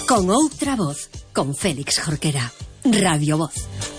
Con outra voz, con Félix Jorquera. Radio Voz.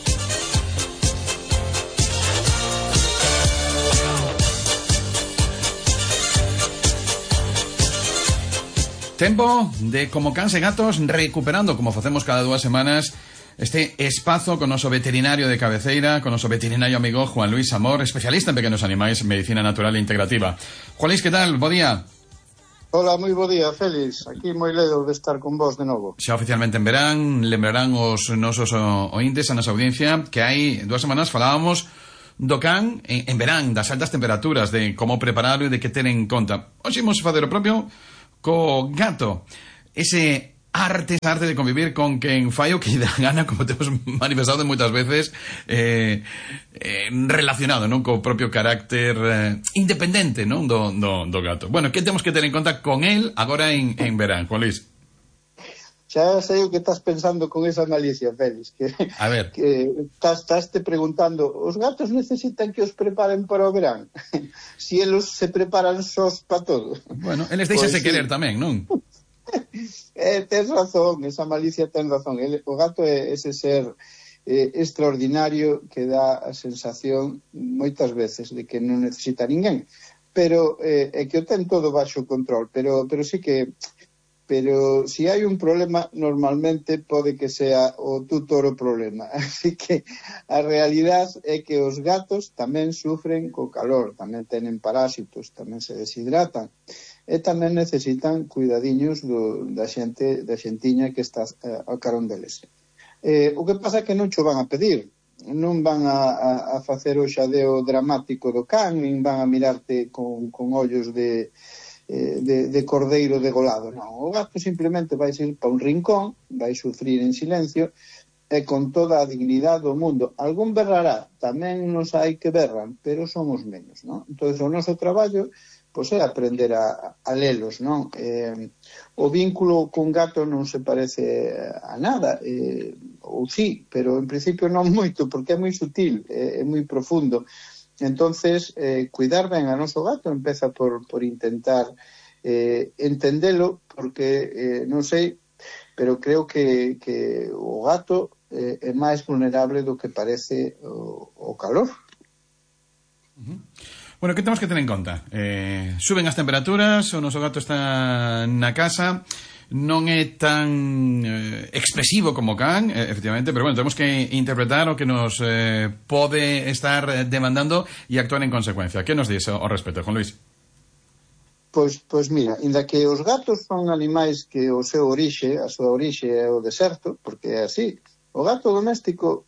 Tempo de Como Cans e Gatos, recuperando, como facemos cada 2 semanas, este espazo con noso veterinario de cabeceira, con noso veterinario amigo Juan Luis Amor, especialista en pequenos animais, medicina natural e integrativa. Juan Luis, que tal? Bo día. Hola, moi bo día, Félix. Aquí moi ledo de estar con vos de novo. Xa oficialmente en verán, lembrarán os nosos ointes, a nosa audiencia, que hai 2 semanas falábamos do can en verán, das altas temperaturas, de como prepararlo e de que ter en conta. Hoxe imos facer o propio co gato. Ese arte de convivir con quen fai o que dá gana, como temos manifestado moitas veces, relacionado, non, co propio carácter independente, non, do gato. Bueno, que temos que ter en conta con el agora en verán, Juan Luis? Xa sei o que estás pensando con esa malicia, Félix, que, a ver, que estás te preguntando, os gatos necesitan que os preparen para o verán? Si elos se preparan sós para todo. Bueno, eles deixase querer tamén, non? Tens razón, esa malicia ten razón. O gato é ese ser extraordinario que dá a sensación moitas veces de que non necesita ninguén, pero é que o ten todo baixo control, pero sí que si hai un problema normalmente pode que sea o tutor o problema. Así que a realidade é que os gatos tamén sufren co calor, tamén tenen parásitos, tamén se deshidratan e tamén necesitan cuidadiños da xentiña que está ao carón deles. O que pasa é que non cho van a pedir, non van a facer o xadeo dramático do can, nin van a mirarte con ollos de cordeiro degolado, non. O gato simplemente vai ir para un rincón, vai sufrir en silencio e con toda a dignidade do mundo. Algún berrará, tamén nos hai que berran, pero son os menos, non? Entón, o noso traballo pois é aprender a lelos, non? O vínculo con gato non se parece a nada, ou sí, pero en principio non moito, porque é moi sutil, é moi profundo. Entonces, cuidar ben a noso gato empeza por intentar entendelo, porque non sei, pero creo que o gato é máis vulnerable do que parece o calor. Bueno, que temos que tener en conta? Suben as temperaturas, o noso gato está na casa, non é tan expresivo como can, efectivamente, pero bueno, temos que interpretar o que nos pode estar demandando e actuar en consecuencia. Que nos dice ao respecto, Juan Luis? Pois mira, inda que os gatos son animais que a súa orixe é o deserto, porque é así. O gato doméstico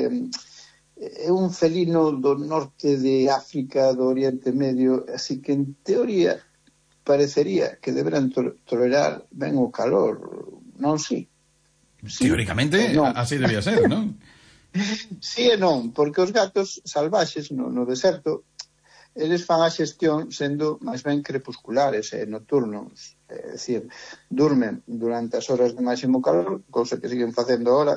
é un felino do norte de África, do Oriente Medio, así que en teoría parecería que deberán tolerar ben o calor, non si? Teóricamente, non. Así debía ser, non? Si e non, porque os gatos salvaxes no deserto, eles fan a xestión sendo máis ben crepusculares e nocturnos, é dicir, durmen durante as horas de máximo calor, cousa que siguen facendo ahora,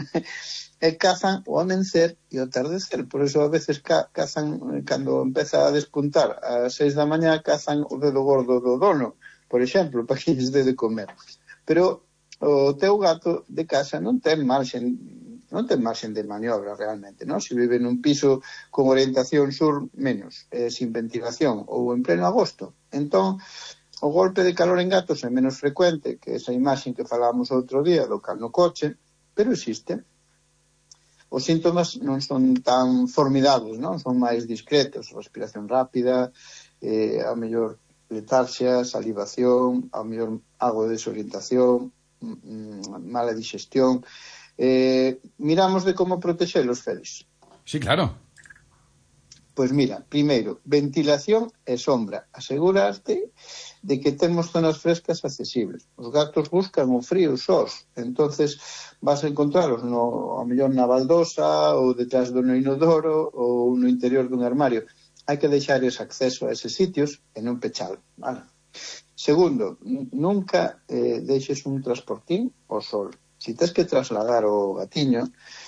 e cazan o amencer e o atardecer. Por eso a veces cazan, cando empeza a despuntar ás 6 da mañá, cazan o dedo gordo do dono, por exemplo, para que lles dé de comer. Pero o teu gato de casa non ten marxen de maniobra realmente, non? Se vive nun piso con orientación sur, menos, sin ventilación, ou en pleno agosto. Entón, o golpe de calor en gatos é menos frecuente que esa imaxen que falábamos outro día do cal no coche, pero existe. Os síntomas non son tan formidables, non? Son máis discretos, respiración rápida, a mellor letarxia, salivación, a mellor algo de desorientación, mala digestión. Miramos de como protexelos, Félix. Sí, claro. Pois mira, primeiro, ventilación e sombra. Asegúrate de que temos zonas frescas accesibles. Os gatos buscan o frío sós, entonces vas a encontralos a mellor na baldosa ou detrás do inodoro ou no interior dun armario. Hai que deixar ese acceso a eses sitios e non pechalo, vale? Segundo, nunca deixes un transportín ao sol. Si tes que trasladar o gatiño,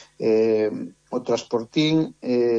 o transportín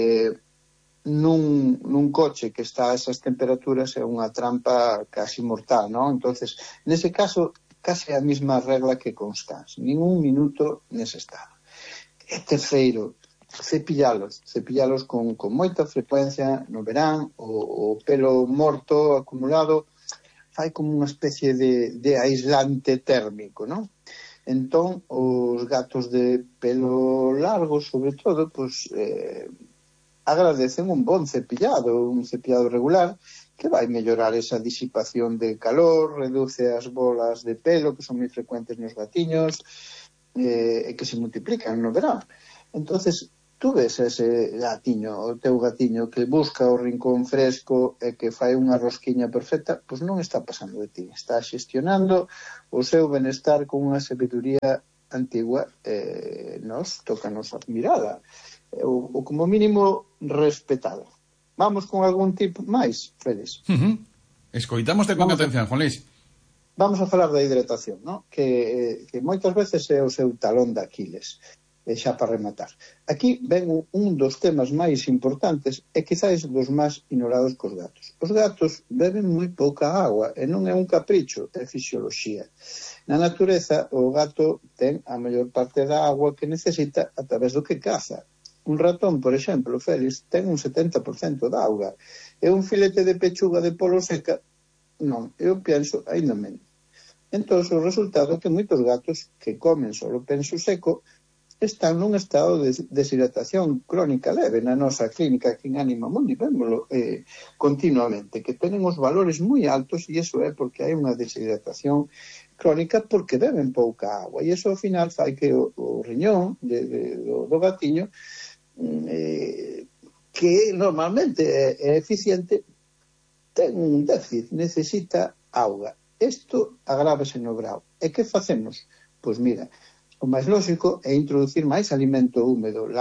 nun coche que está a esas temperaturas é unha trampa casi mortal, non? Entonces, nese caso, case a mesma regla que constans, nin un minuto nese estado. E terceiro, cepillalos con moita frecuencia no verán, o pelo morto acumulado fai como unha especie de aislante térmico, non? Entón, os gatos de pelo largo, sobre todo, pois, agradecen un bon cepillado, un cepillado regular, que vai mellorar esa disipación de calor, reduce as bolas de pelo, que son moi frecuentes nos gatiños, e que se multiplican no verán. Entonces, tú ves ese gatiño, o teu gatiño, que busca o rincón fresco e que fai unha rosquiña perfecta, pois non está pasando de ti, está xestionando o seu benestar con unha sabiduría antigua, nos toca-nos admirada, ou como mínimo respetada. Vamos con algún tip máis, Félix? Escoitámoste con atención, Juan Luis. Vamos a falar da hidratación, ¿no? Que moitas veces é o seu talón de Aquiles. E xa para rematar. Aquí ven un dos temas máis importantes e quizáis dos máis ignorados cos gatos. Os gatos beben moi pouca agua e non é un capricho, é fisioloxía. Na natureza, o gato ten a maior parte da agua que necesita a través do que caza. Un ratón, por exemplo, Félix, ten un 70% da auga. E un filete de pechuga de polo seca, non, eu penso aínda menos. Entón, o resultado é que moitos gatos que comen solo penso seco están nun estado de deshidratación crónica leve. Na nosa clínica aquí en Anima Mundi vémolo continuamente, que tenen os valores moi altos, e iso é porque hai unha deshidratación crónica porque beben pouca agua, e iso ao final fai que o riñón do gatiño, que normalmente é eficiente, ten un déficit, necesita auga. Isto agrávase no grao. E que facemos? Pois mira, o máis lóxico é introducir máis alimento húmedo,